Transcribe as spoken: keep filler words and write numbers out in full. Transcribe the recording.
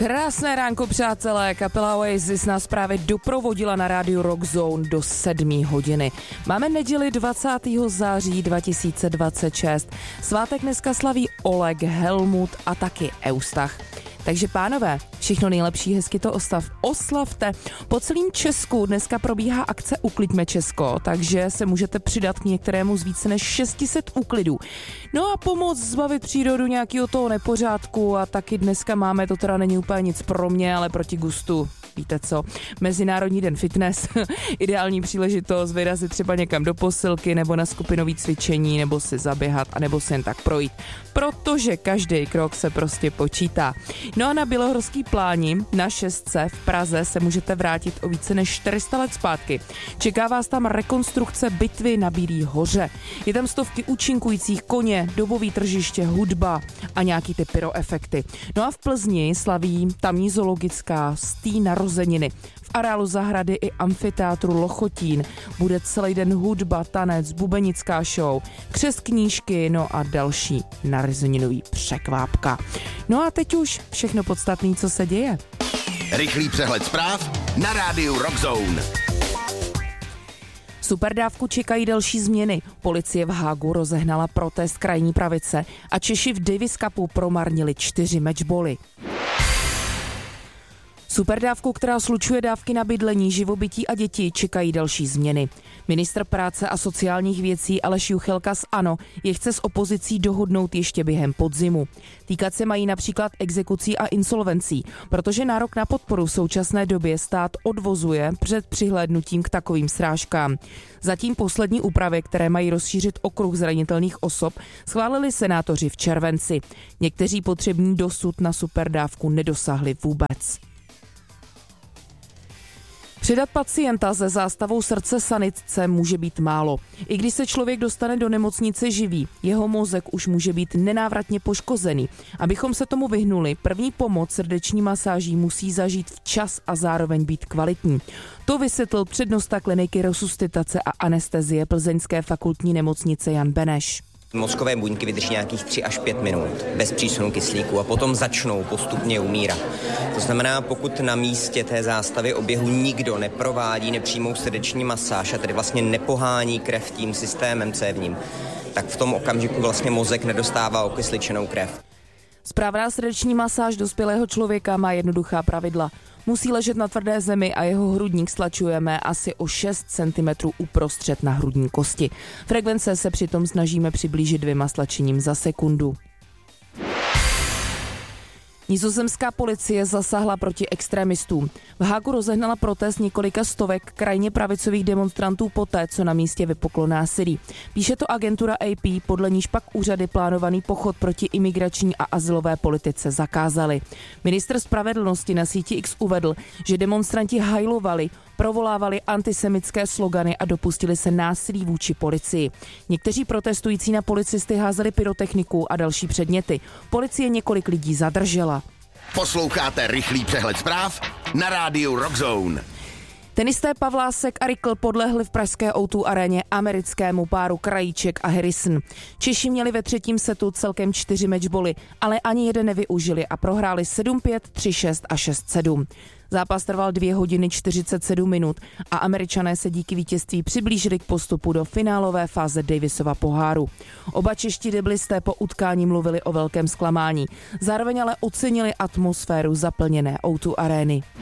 Krásné ránko, přátelé. Kapela Oasis nás právě doprovodila na rádiu Rock Zone do sedmé hodiny. Máme neděli dvacátého září dva tisíce dvacet šest. Svátek dneska slaví Oleg, Helmut a taky Eustach. Takže pánové, všechno nejlepší, hezky to oslav, oslavte. Po celém Česku dneska probíhá akce Uklidme Česko, takže se můžete přidat k některému z více než šest set úklidů. No a pomoct zbavit přírodu nějakého toho nepořádku a taky dneska máme, to teda není úplně nic pro mě, ale proti gustu. Víte co? Mezinárodní den fitness, ideální příležitost vyrazit třeba někam do posilky nebo na skupinový cvičení, nebo si zaběhat, a nebo si jen tak projít. Protože každý krok se prostě počítá. No a na Bělohorský pláni na šestce v Praze se můžete vrátit o více než čtyři sta let zpátky. Čeká vás tam rekonstrukce bitvy na Bílý hoře. Je tam stovky účinkujících, koně, dobový tržiště, hudba a nějaký ty pyroefekty. No a v Plzni slaví tamní zoologická stý narozeniny. V areálu zahrady i amfiteátru Lochotín bude celý den hudba, tanec, bubenická show, křest knížky, no a další narozeninový překvápka. No a teď už všechno podstatné, co se děje. Rychlý přehled zpráv na rádiu Rock Zone. Superdávku čekají další změny. Policie v Hágu rozehnala protest krajní pravice a Češi v Davis Cupu promarnili čtyři matchboly. Superdávku, která slučuje dávky na bydlení, živobytí a děti, čekají další změny. Ministr práce a sociálních věcí Aleš Juchelka z ANO je chce s opozicí dohodnout ještě během podzimu. Týkat se mají například exekucí a insolvencí, protože nárok na podporu v současné době stát odvozuje před přihlédnutím k takovým srážkám. Zatím poslední úpravy, které mají rozšířit okruh zranitelných osob, schválili senátoři v červenci. Někteří potřební dosud na superdávku nedosáhli vůbec. Přidat pacienta se zástavou srdce sanitce může být málo. I když se člověk dostane do nemocnice živý, jeho mozek už může být nenávratně poškozený. Abychom se tomu vyhnuli, první pomoc srdeční masáží musí zažít včas a zároveň být kvalitní. To vysvětlil přednosta kliniky resuscitace a anestezie Plzeňské fakultní nemocnice Jan Beneš. Mozkové buňky vydrží nějakých tři až pět minut bez přísunu kyslíku a potom začnou postupně umírat. To znamená, pokud na místě té zástavy oběhu nikdo neprovádí nepřímou srdeční masáž a tedy vlastně nepohání krev tím systémem cévním, tak v tom okamžiku vlastně mozek nedostává okysličenou krev. Správná srdeční masáž dospělého člověka má jednoduchá pravidla. Musí ležet na tvrdé zemi a jeho hrudník stlačujeme asi o šest centimetrů uprostřed na hrudní kosti. Frekvence se přitom snažíme přiblížit dvěma stlačením za sekundu. Nizozemská policie zasáhla proti extremistům. V Hágu rozehnala protest několika stovek krajně pravicových demonstrantů poté, co na místě vypuklo násilí. Píše to agentura A P, podle níž pak úřady plánovaný pochod proti imigrační a azylové politice zakázaly. Ministr spravedlnosti na síti X uvedl, že demonstranti hajlovali, provolávali antisemické slogany a dopustili se násilí vůči policii. Někteří protestující na policisty házeli pyrotechniku a další předměty. Policie několik lidí zadržela. Posloucháte rychlý přehled zpráv na rádiu Rock Zone. Tenisté Pavlásek a Rikl podlehli v pražské O dva aréně americkému páru Krajíček a Harrison. Češi měli ve třetím setu celkem čtyři matchboly, ale ani jeden nevyužili a prohráli sedm pět, tři šest a šest sedm. Zápas trval dvě hodiny čtyřicet sedm minut a Američané se díky vítězství přiblížili k postupu do finálové fáze Davisova poháru. Oba čeští deblisté po utkání mluvili o velkém zklamání. Zároveň ale ocenili atmosféru zaplněné O dva arény.